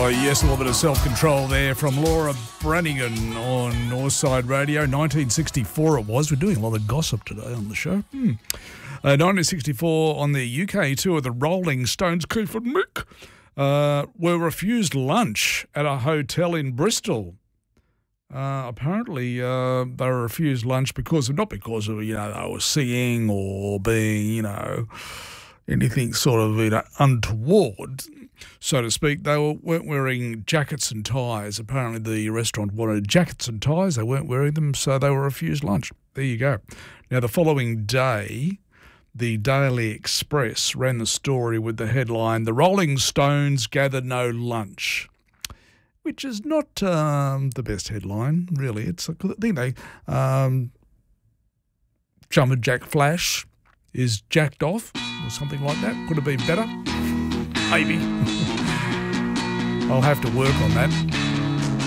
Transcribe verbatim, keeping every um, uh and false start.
Oh, yes, a little bit of self-control there from Laura Branigan on Northside Radio. nineteen sixty-four it was. We're doing a lot of gossip today on the show. Hmm. Uh, nineteen sixty-four on the U K tour, the Rolling Stones, Keith and Mick, uh, were refused lunch at a hotel in Bristol. Uh, apparently, uh, they were refused lunch because of, not because of, you know, they were singing or being, you know, anything sort of, you know, untoward, so to speak. They were, weren't wearing jackets and ties. Apparently the restaurant wanted jackets and ties. They weren't wearing them, so they were refused lunch. There you go. Now, the following day, the Daily Express ran the story with the headline, "The Rolling Stones gather no lunch," which is not um, the best headline, really. It's, I think they, um, Jumper Jack Flash is jacked off or something like that. Could have been better. Maybe. I'll have to work on that.